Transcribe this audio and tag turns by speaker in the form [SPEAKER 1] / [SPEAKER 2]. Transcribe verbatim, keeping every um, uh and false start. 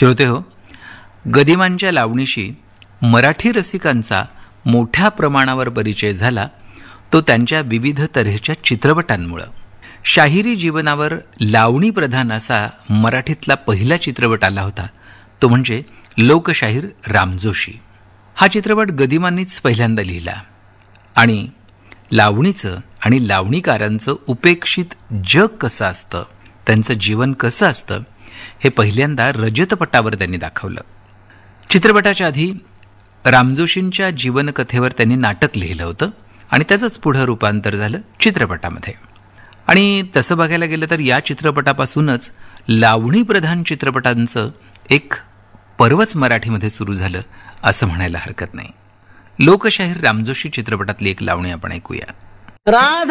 [SPEAKER 1] श्रोते हो, गदिमांच्या लावणीशी मराठी रसिकांचा मोठ्या प्रमाणावर परिचय झाला तो त्यांच्या विविध तऱ्हेच्या चित्रपटांमुळे. शाहिरी जीवनावर लावणी प्रधान असा मराठीतला पहिला चित्रपट आला होता तो म्हणजे लोकशाहीर रामजोशी. हा चित्रपट गदिमांनीच पहिल्यांदा लिहिला आणि लावणीचं आणि लावणीकारांचं उपेक्षित जग कसं असतं, त्यांचं जीवन कसं असतं हे पहिल्यांदा रजतपटावर त्यांनी दाखवलं. चित्रपटाच्या आधी रामजोशींच्या जीवनकथेवर त्यांनी नाटक लिहिलं होतं आणि त्याचंच पुढं रूपांतर झालं चित्रपटामध्ये. आणि तसं बघायला गेलं तर या चित्रपटापासूनच लावणी प्रधान चित्रपटांचं एक पर्वच मराठीमध्ये सुरू झालं असं म्हणायला हरकत नाही. लोकशाहीर रामजोशी चित्रपटातली एक लावणी आपण ऐकूया.
[SPEAKER 2] राधा